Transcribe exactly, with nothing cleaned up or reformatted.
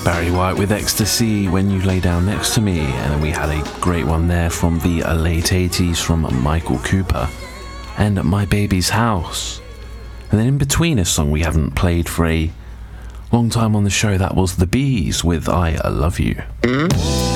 Barry White with Ecstasy, When You Lay Down Next to Me, and then we had a great one there from the late eighties from Michael Cooper, and My Baby's House. And then in between, a song we haven't played for a long time on the show, that was The Bees with I Love You.